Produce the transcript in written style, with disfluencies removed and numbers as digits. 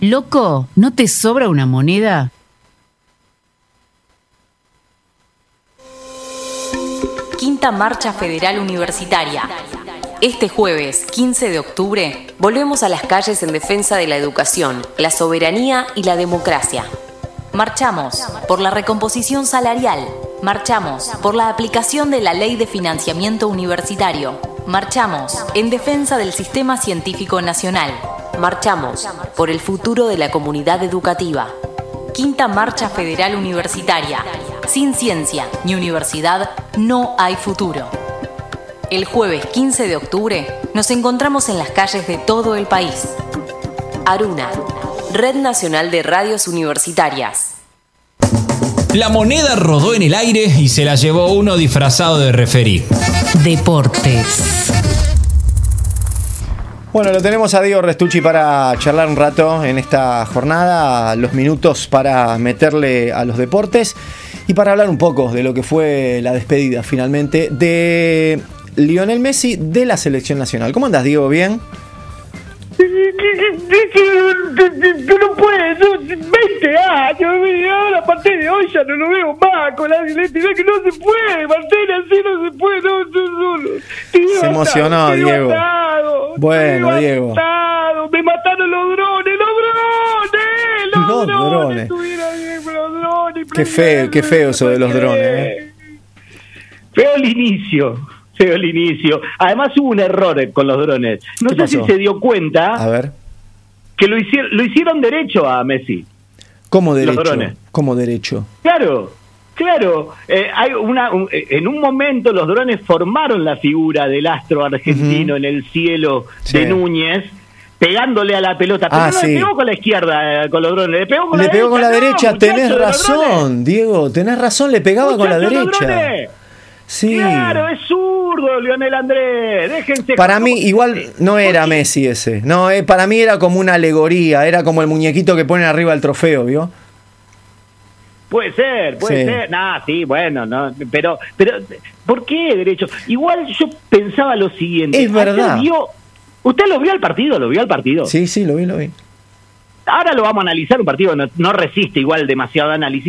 Loco, ¿no te sobra una moneda? Quinta Marcha Federal Universitaria. Este jueves, 15 de octubre, volvemos a las calles en defensa de la educación, la soberanía y la democracia. Marchamos por la recomposición salarial. Marchamos por la aplicación de la Ley de Financiamiento Universitario. Marchamos en defensa del Sistema Científico Nacional. Marchamos por el futuro de la comunidad educativa. Quinta Marcha Federal Universitaria. Sin ciencia ni universidad no hay futuro. El jueves 15 de octubre nos encontramos en las calles de todo el país. Aruna, Red Nacional de Radios Universitarias. La moneda rodó en el aire y se la llevó uno disfrazado de referí. Deportes. Bueno, lo tenemos a Diego Restucci para charlar un rato en esta jornada, los minutos para meterle a los deportes y para hablar un poco de lo que fue la despedida finalmente de Lionel Messi de la selección nacional. ¿Cómo andás, Diego? ¿Bien? No puedo, 20 años, ahora a partir de hoy ya no lo veo más con la identidad que no se puede, Marcela, así no se puede, no. Se emocionó, Diego. Bueno, Diego. Me mataron los drones. Qué feo eso de los drones, Feo el inicio. Además hubo un error con los drones. No sé si se dio cuenta. A ver. Que lo hicieron derecho a Messi. ¿Cómo derecho? Los drones. ¿Cómo derecho? Claro. Hay en un momento los drones formaron la figura del astro argentino en el cielo de Núñez, pegándole a la pelota. Pero no le pegó con la izquierda con los drones, le pegó con la derecha. Tenés razón, Diego, tenés razón, le pegaba con la derecha. Sí. Claro, es zurdo, Lionel Andrés. Déjense. Para mí, igual no era Messi ese. No, para mí era como una alegoría. Era como el muñequito que ponen arriba del trofeo, ¿vio? Puede ser. Sí, bueno, no. Pero, ¿por qué derecho? Igual yo pensaba lo siguiente. Es verdad. ¿Usted lo vio al partido? Sí, lo vi. Ahora lo vamos a analizar. Un partido no resiste igual demasiado análisis.